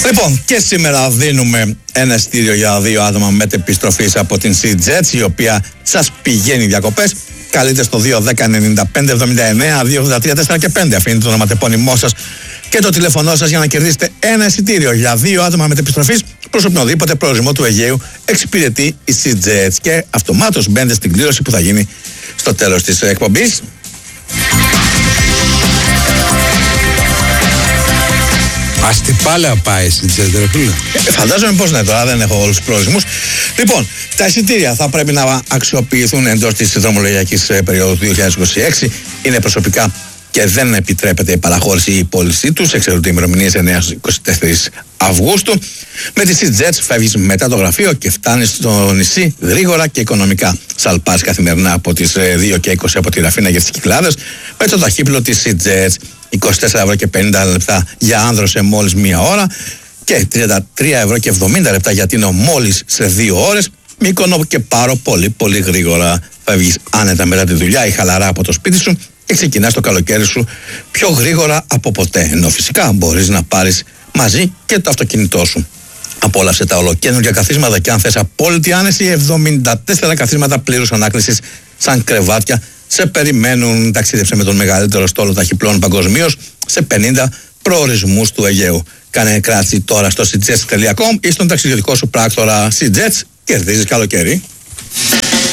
Λοιπόν, και σήμερα δίνουμε ένα εισιτήριο για 2 άτομα μετεπιστροφής από την SeaJets, η οποία σας πηγαίνει διακοπές. Καλείτε στο 2-10-95-79-283-4 και 5. Αφήνετε το ονοματεπώνυμό σας και το τηλέφωνό σας για να κερδίσετε ένα εισιτήριο για 2 άτομα μετεπιστροφής προς οποιοδήποτε προορισμό του Αιγαίου εξυπηρετεί η SeaJets. Και αυτομάτως μπαίνετε στην κλήρωση που θα γίνει στο τέλος της εκπομπής. Αστυπάλαια πάει στην Τσέντερ. Φαντάζομαι πως ναι, τώρα δεν έχω όλους τους προορισμούς. Λοιπόν, τα εισιτήρια θα πρέπει να αξιοποιηθούν εντός της δρομολογιακής περίοδου του 2026. Είναι προσωπικά και δεν επιτρέπεται η παραχώρηση ή η πώλησή τους. Εξαιρούνται οι ημερομηνίες 9-24 Αυγούστου. Με τη SeaJets φεύγεις μετά το γραφείο και φτάνεις στο νησί γρήγορα και οικονομικά. Σαλπάς καθημερινά από τις 2 και 20 από τη Ραφίνα για τις Κυκλάδες με το ταχύπλο της SeaJets. 24,50 για άνδρος σε μόλις 1 ώρα και 33,70 για τίνο μόλις σε 2 ώρες. Μύκονο και Πάρο πολύ γρήγορα. Φεύγεις άνετα μετά τη δουλειά ή χαλαρά από το σπίτι σου και ξεκινάς το καλοκαίρι σου πιο γρήγορα από ποτέ. Ενώ φυσικά μπορείς να πάρεις μαζί και το αυτοκίνητό σου. Απόλαυσε τα ολοκαίνουργια καθίσματα και αν θες απόλυτη άνεση, 74 καθίσματα πλήρους ανάκρισης σαν κρεβάτια σε περιμένουν. Ταξίδεψε με τον μεγαλύτερο στόλο ταχυπλών παγκοσμίως σε 50 προορισμούς του Αιγαίου. Κάνε κράτηση τώρα στο seajets.com ή στον ταξιδιωτικό σου πράκτορα SeaJets. Κερδίζεις καλοκαίρι.